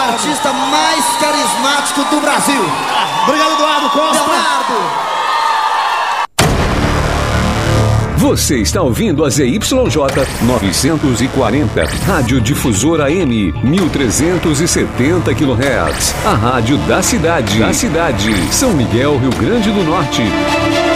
artista mais carismático do Brasil. Obrigado, Eduardo Costa. Leonardo. Você está ouvindo a ZYJ 940, Rádio Difusora AM, 1370 kHz. A rádio da cidade. São Miguel, Rio Grande do Norte.